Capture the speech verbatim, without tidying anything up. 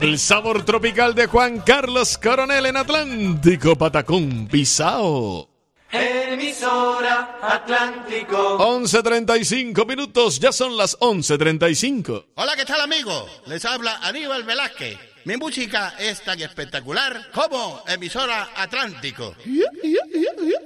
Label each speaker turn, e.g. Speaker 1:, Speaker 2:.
Speaker 1: El sabor tropical de Juan Carlos Coronel en Atlántico Patacón Pisao.
Speaker 2: Emisora Atlántico.
Speaker 1: once treinta y cinco minutos, ya son las once treinta y cinco.
Speaker 3: Hola, ¿qué tal, amigos? Les habla Aníbal Velázquez. Mi música es tan espectacular como Emisora Atlántico.